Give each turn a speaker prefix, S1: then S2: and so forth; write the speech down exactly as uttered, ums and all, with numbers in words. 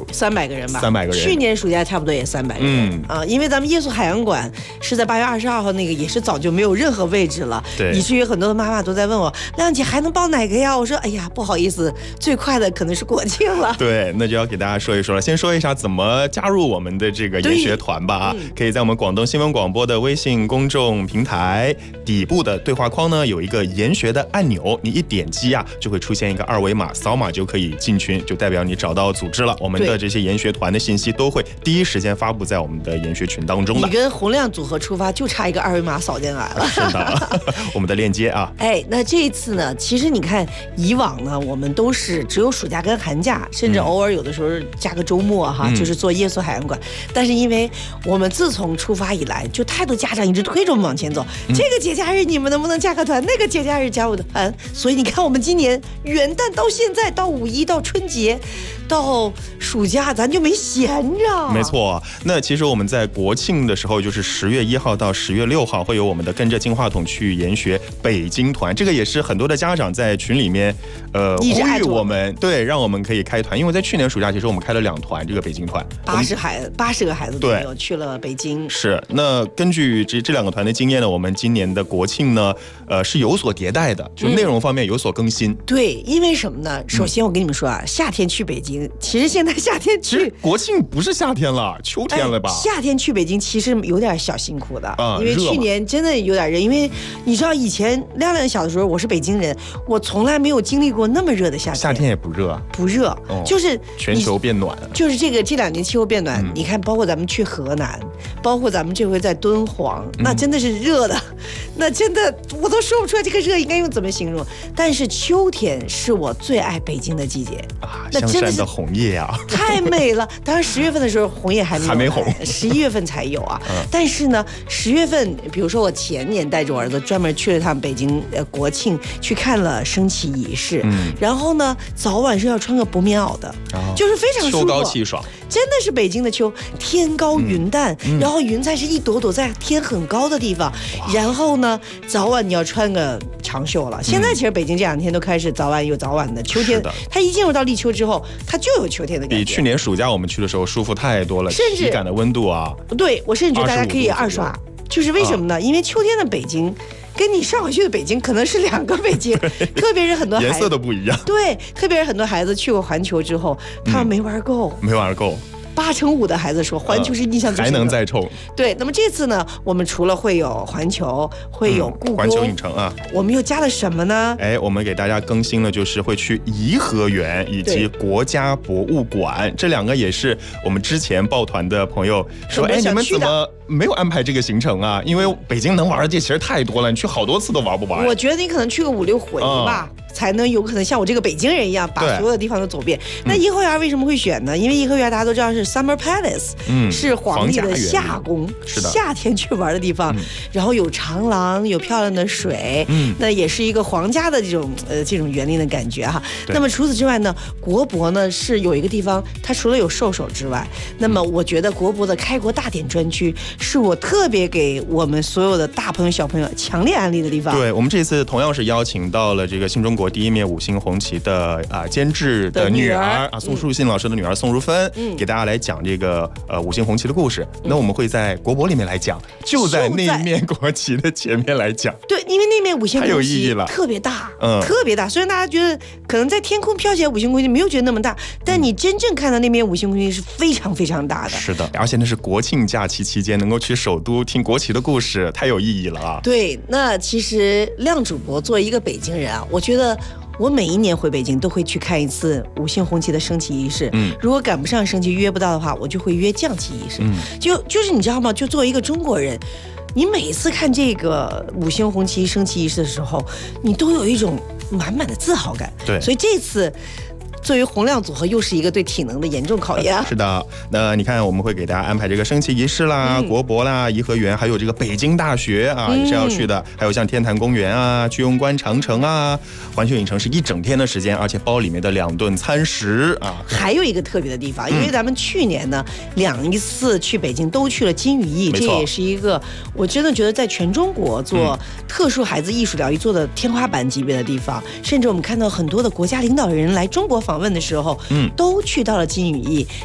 S1: 三百个人吧，
S2: 三百个人。
S1: 去年暑假差不多也三百个人、嗯、啊，因为咱们夜宿海洋馆是在八月二十二号那个，也是早就没有任何位置了，
S2: 对，
S1: 以至于很多的妈妈都在问我，亮姐还能报哪个呀？我说，哎呀，不好意思，最快的可能是国庆了。
S2: 对，那就要给大家说一说了。先说一下怎么加入我们的这个研学团吧啊、嗯，可以在我们广东新闻广播的微信公众平台底部的对话框呢有一个研学的按钮，你一点击啊就会出现一个二维码，扫码就可以进群，就代表你找到组织了。我们的这些研学团的信息都会第一时间发布在我们的研学群当中的。
S1: 你跟洪亮组合出发就差一个二维码扫进来了。
S2: 是的，我们的链接啊。
S1: 哎，那这一次呢，其实你看以往呢，我们都是只有暑假跟寒假，甚至偶尔有的时候加个周末哈，嗯、就是做夜宿海洋馆。但是因为我们自从出发以来，就太多家长一直推着我们往前走。嗯、这个节假日你们能不能加个团？那个节假日加我的团。所以你看，我们今年元旦到现在，到五一到春节，到暑假，咱就没闲着。
S2: 没错，那其实我们在国庆的时候，就是十月一号到十月六号，会有我们的跟着金话筒去研学北京团。这个也是很多的家长在群里面，呃，呼吁我们，对，让我们可以开团。因为在去年暑假，其实我们开了两团这个北京团，
S1: 八十孩八十个孩子左右去了北京。
S2: 是，那根据这这两个团的经验呢，我们今年的国庆呢，呃，是有所迭代的，就内容方面有所更新。嗯、
S1: 对，因为什么呢？首先我跟你们说啊，嗯、夏天去北京，其实现在夏天去，
S2: 国庆不是夏天了，秋天了吧？
S1: 哎、夏天去北京其实有点小辛苦的，啊、因为去年真的有点热。因为你知道以前亮亮小的时候，我是北京人，我从来没有经历过那么热的夏天。
S2: 夏天也不热，
S1: 不热，哦、就是
S2: 全球变暖。
S1: 就是这个这两年气候变暖，嗯、你看，包括咱们去河南，包括咱们这回在敦煌，嗯、那真的是热的，那真的我都说不出来这个热应该用怎么形容。但是秋天是我最爱北京的季节
S2: 啊，那真的是红叶啊，
S1: 太美了。当然十月份的时候红叶还没有
S2: 还没红，
S1: 十一月份才有啊。嗯、但是呢，十月份，比如说我前年带着我儿子专门去了趟北京，呃，国庆去看了升旗仪式，嗯、然后呢，早晚是要穿个薄棉袄的，哦、就是非常舒服，
S2: 秋高气爽。
S1: 真的是北京的秋，天高云淡，嗯、然后云彩是一朵朵在天很高的地方，然后呢，早晚你要穿个长袖了。现在其实北京这两天都开始早晚有早晚的，秋天它一进入到立秋之后，它就有秋天的感觉。
S2: 比去年暑假我们去的时候舒服太多了，
S1: 甚至
S2: 体感的温度啊，
S1: 对我甚至觉得大家可以二刷，就是为什么呢？啊、因为秋天的北京。跟你上回去的北京可能是两个北京，特别是很多孩子
S2: 颜色都不一样。
S1: 对，特别是很多孩子去过环球之后，他们没玩够，
S2: 嗯、没玩够。
S1: 八成五的孩子说环球是印象最深的，
S2: 还能再冲。
S1: 对，那么这次呢，我们除了会有环球，会有故宫、
S2: 环球影城啊，
S1: 我们又加了什么呢？
S2: 哎，我们给大家更新了，就是会去颐和园以及国家博物馆，这两个也是我们之前抱团的朋友说，哎，你们怎么没有安排这个行程啊？因为北京能玩的地其实太多了，你去好多次都玩不完。
S1: 我觉得你可能去个五六回吧。嗯，才能有可能像我这个北京人一样把所有的地方都走遍。那颐和园为什么会选呢？因为颐和园大家都知道是 Summer Palace，嗯，是皇帝的夏宫，
S2: 是的，
S1: 夏天去玩的地方。嗯、然后有长廊，有漂亮的水，嗯，那也是一个皇家的这种呃这种园林的感觉哈。那么除此之外呢，国博呢是有一个地方，它除了有兽首之外，那么我觉得国博的开国大典专区是我特别给我们所有的大朋友小朋友强烈安利的地方。
S2: 对，我们这次同样是邀请到了这个新中国第一面五星红旗的啊监制的女儿啊宋树信老师的女儿宋如芬，嗯，给大家来讲这个呃五星红旗的故事。嗯、那我们会在国博里面来讲，就在那一面国旗的前面来讲。
S1: 对，因为那面五星红旗
S2: 太有意义了，
S1: 特别大，嗯，特别大。虽然大家觉得可能在天空飘起来五星红旗没有觉得那么大，但你真正看到那面五星红旗是非常非常大的。
S2: 是的，而且那是国庆假期期间能够去首都听国旗的故事，太有意义了啊。
S1: 对，那其实亮主播作为一个北京人啊，我觉得我每一年回北京都会去看一次五星红旗的升旗仪式。嗯，如果赶不上升旗约不到的话，我就会约降旗仪式。嗯，就就是你知道吗？就作为一个中国人，你每一次看这个五星红旗升旗仪式的时候，你都有一种满满的自豪感。
S2: 对，
S1: 所以这次作为洪亮组合又是一个对体能的严重考验。
S2: 是的，那你看我们会给大家安排这个升旗仪式啦、嗯、国博啦、颐和园，还有这个北京大学啊、嗯、也是要去的，还有像天坛公园啊、居庸关长城啊、环球影城是一整天的时间，而且包里面的两顿餐食啊。
S1: 还有一个特别的地方，因为咱们去年呢、嗯、两一次去北京都去了金羽翼，这也是一个我真的觉得在全中国做特殊孩子艺术疗愈做的天花板级别的地方，甚至我们看到很多的国家领导人来中国访问的时候，嗯，都去到了金羽翼。